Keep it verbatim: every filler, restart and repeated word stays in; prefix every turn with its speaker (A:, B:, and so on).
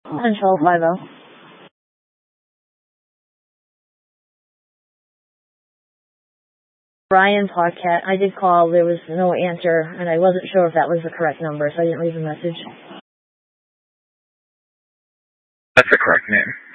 A: Control five oh. Brian Podcat. I did call. There was no answer, and I wasn't sure if that was the correct number, so I didn't leave a message.
B: That's the correct name.